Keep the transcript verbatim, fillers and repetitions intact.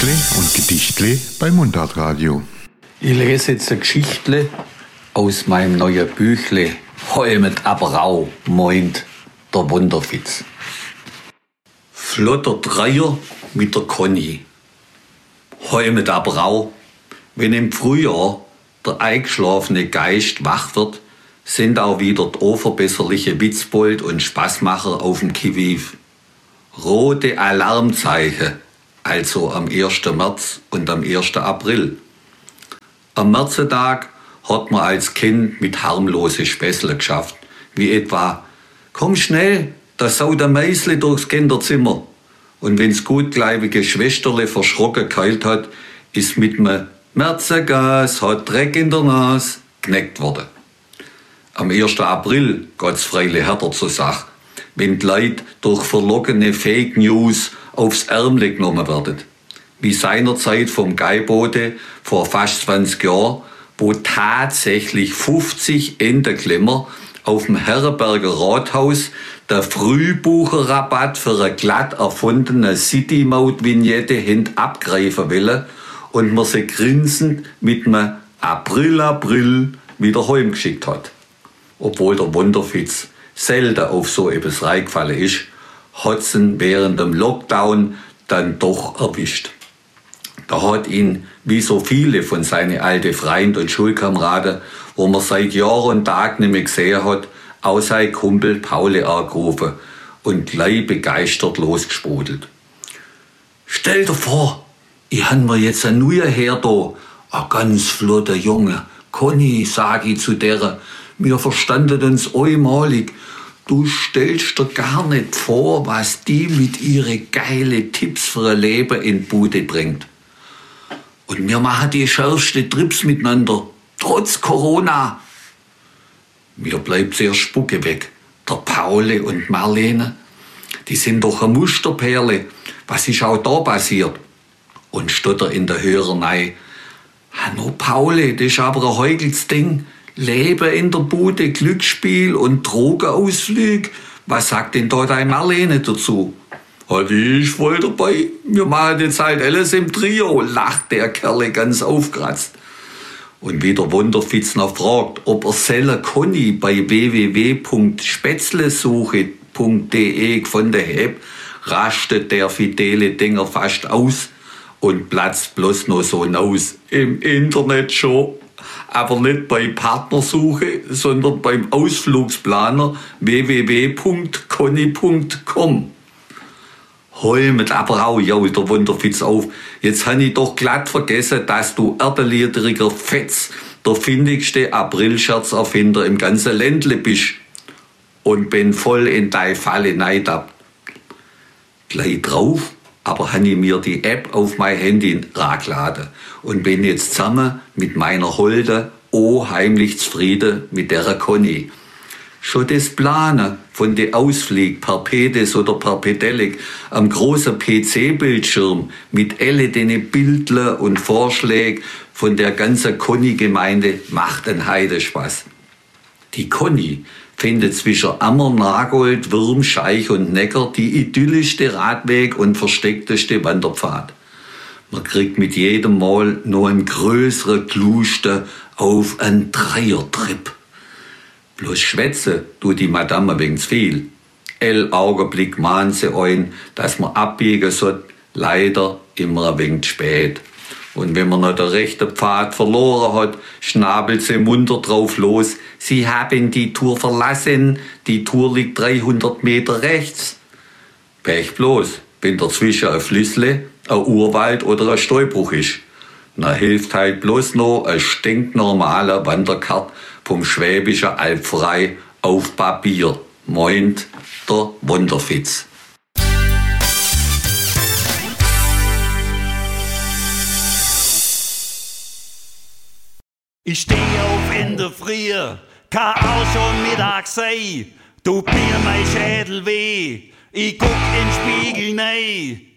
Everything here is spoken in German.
Geschichtle und Gedichtle bei Mundartradio. Ich lese jetzt eine Geschichtle aus meinem neuen Büchle Heu mit Abrau, meint der Wunderfitz. Flotter Dreier mit der Conny. Heu mit Abrau, wenn im Frühjahr der eingeschlafene Geist wach wird, sind auch wieder die unverbesserliche Witzbold und Spaßmacher auf dem Kiviv. Rote Alarmzeichen, also am ersten März und am ersten April. Am Märzetag hat man als Kind mit harmlose Späßle geschafft, wie etwa »Komm schnell, da saut der Meisle durchs Kinderzimmer«. Und wenn's gutgläubige Schwesterle verschrocken geheult hat, ist mit einem »Märzegas hat Dreck in der Nas« geneckt worden. Am ersten April geht's freilich härter zur Sache, wenn die Leute durch verlockene Fake News aufs Ärmle genommen werden. Wie seinerzeit vom Geibote vor fast zwanzig Jahren, wo tatsächlich fünfzig Endenklemmer auf dem Herrenberger Rathaus der Frühbucherrabatt für eine glatt erfundene City-Maut-Vignette hin abgreifen wollen und man sie grinsend mit einem April, April wieder heimgeschickt hat. Obwohl der Wunderfitz selten auf so etwas reingefallen ist, hat sie während dem Lockdown dann doch erwischt. Da hat ihn, wie so viele von seinen alten Freunden und Schulkameraden, wo man seit Jahr und Tag nicht mehr gesehen hat, auch sein Kumpel Pauli angerufen und gleich begeistert losgesprudelt. »Stell dir vor, ich han mir jetzt ein neuer Herr da, ein ganz flotter Junge. Conny, sag ich zu der, wir verstanden uns einmalig. Du stellst dir gar nicht vor, was die mit ihren geile Tipps für ein Leben in die Bude bringt. Und wir machen die schärfsten Trips miteinander, trotz Corona.« Mir bleibt sehr Spucke weg. Der Pauli und Marlene, die sind doch eine Musterperle. Was ist auch da passiert? Und stotter in der Hörerei. Hanno Pauli, das ist aber ein heikles Ding. Leben in der Bude, Glücksspiel und Drogenausflug. Was sagt denn da deine Marlene dazu? Halt, ich voll dabei. Wir machen jetzt halt alles im Trio, lacht der Kerl ganz aufkratzt. Und wie der Wunderfitz noch fragt, ob er Selle Conny bei w w w punkt spätzlesuche punkt d e gefunden hat, rastet der fidele Dinger fast aus und platzt bloß noch so aus. Im Internet schon, aber nicht bei Partnersuche, sondern beim Ausflugsplaner w w w punkt conny punkt com. Heu mit Abrau, jault der Wunderfitz auf. Jetzt han ich doch glatt vergessen, dass du erdeliedriger Fetz der findigste Aprilscherzerfinder im ganzen Ländle bist. Und bin voll in deine Falle neidab. Gleich drauf, aber han ich mir die App auf mein Handy ragladen und bin jetzt zusammen mit meiner Holde oh heimlich zufrieden mit der Conny. Schon das Planen von den Ausflügen per Pedes oder per Pedelec am großen P C-Bildschirm mit alle den Bildler und Vorschlägen von der ganzen Conny-Gemeinde macht einen Heidespaß. Die Conny findet zwischen Ammer, Nagold, Würm, Scheich und Neckar die idyllischste Radweg und versteckteste Wanderpfad. Man kriegt mit jedem Mal noch einen größeren Kluste auf einen Dreiertrip. Bloß schwätze tut die Madame wegen zu viel. El Augenblick mahnt sie ein, dass man abbiegen soll, leider immer ein wenig spät. Und wenn man noch den rechten Pfad verloren hat, schnabelt sie munter drauf los. Sie haben die Tour verlassen, die Tour liegt dreihundert Meter rechts. Pech bloß, wenn dazwischen ein Flüssle, ein Urwald oder ein Steinbruch ist. Na hilft halt bloß noch ein stinknormaler Wanderkart vom Schwäbischen Alb frei auf Papier, meint der Wunderfitz. Ich steh auf in der Früh, kann auch schon Mittag sein. Tut mir mein Schädel weh, ich guck in den Spiegel nei.